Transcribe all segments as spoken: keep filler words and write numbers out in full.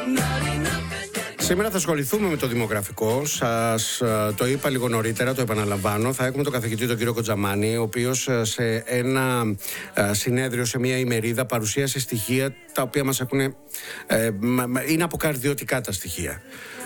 Σήμερα θα ασχοληθούμε με το δημογραφικό. Σας το είπα λίγο νωρίτερα, το επαναλαμβάνω. Θα έχουμε τον καθηγητή τον κύριο Κοτζαμάνη, ο οποίος σε ένα συνέδριο, σε μια ημερίδα, παρουσίασε στοιχεία τα οποία μας έχουν. Ε, είναι αποκαρδιωτικά τα στοιχεία.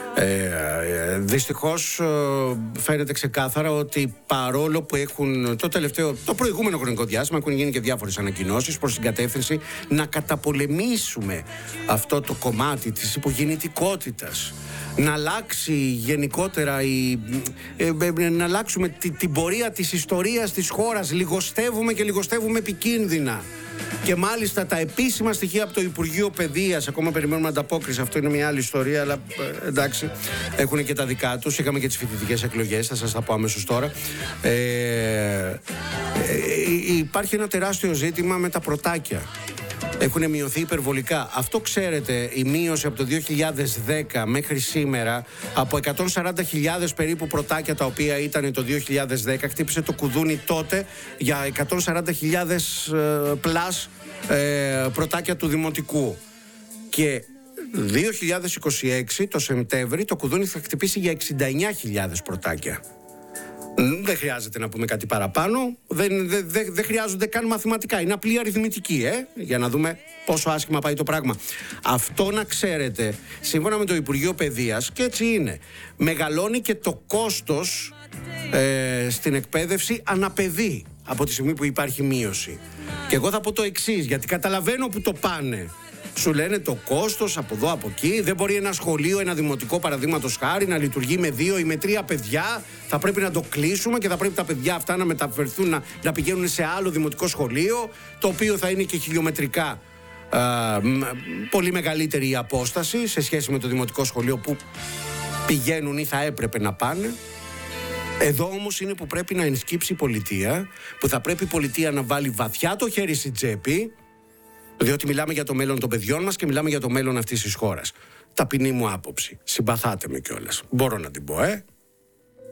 Ε, δυστυχώς φαίνεται ξεκάθαρα ότι παρόλο που έχουν το τελευταίο, το προηγούμενο χρονικό διάστημα έχουν γίνει και διάφορες ανακοινώσεις προς την κατεύθυνση να καταπολεμήσουμε αυτό το κομμάτι της υπογεννητικότητας, να αλλάξει γενικότερα η, ε, ε, να αλλάξουμε την, την πορεία της ιστορίας της χώρας. Λιγοστεύουμε και λιγοστεύουμε επικίνδυνα. Και μάλιστα τα επίσημα στοιχεία από το Υπουργείο Παιδείας, ακόμα περιμένουμε ανταπόκριση, αυτό είναι μια άλλη ιστορία, αλλά ε, εντάξει, έχουν και τα δικά τους. Είχαμε και τις φοιτητικές εκλογές, θα σας τα πω αμέσως τώρα. Ε, ε, υπάρχει ένα τεράστιο ζήτημα με τα πρωτάκια. Έχουν μειωθεί υπερβολικά. Αυτό ξέρετε, η μείωση από το δύο χιλιάδες δέκα μέχρι σήμερα, από εκατόν σαράντα χιλιάδες περίπου πρωτάκια τα οποία ήταν το δύο χιλιάδες δέκα, χτύπησε το κουδούνι τότε για εκατόν σαράντα χιλιάδες ε, πλάς ε, πρωτάκια του δημοτικού. Και δύο χιλιάδες είκοσι έξι, το Σεπτέμβρη, το κουδούνι θα χτυπήσει για εξήντα εννιά χιλιάδες πρωτάκια. Δεν χρειάζεται να πούμε κάτι παραπάνω. Δεν, δεν, δεν, δεν χρειάζονται καν μαθηματικά. Είναι απλή αριθμητική, ε, για να δούμε πόσο άσχημα πάει το πράγμα. Αυτό να ξέρετε, σύμφωνα με το Υπουργείο Παιδείας, και έτσι είναι, μεγαλώνει και το κόστος ε, στην εκπαίδευση αναπαιδεί από τη στιγμή που υπάρχει μείωση. Και εγώ θα πω το εξής, γιατί καταλαβαίνω που το πάνε. Σου λένε το κόστος από εδώ, από εκεί. Δεν μπορεί ένα σχολείο, ένα δημοτικό παραδείγματος χάρη, να λειτουργεί με δύο ή με τρία παιδιά. Θα πρέπει να το κλείσουμε και θα πρέπει τα παιδιά αυτά να μεταφερθούν, να, να πηγαίνουν σε άλλο δημοτικό σχολείο, το οποίο θα είναι και χιλιομετρικά α, πολύ μεγαλύτερη η απόσταση σε σχέση με το δημοτικό σχολείο που πηγαίνουν ή θα έπρεπε να πάνε. Εδώ όμως είναι που πρέπει να ενσκύψει η πολιτεία, που θα πρέπει η πολιτεία να βάλει βαθιά το χέρι στην τσέπη. Διότι μιλάμε για το μέλλον των παιδιών μας και μιλάμε για το μέλλον αυτής της χώρας. Ταπεινή μου άποψη. Συμπαθάτε με κιόλας. Μπορώ να την πω, ε.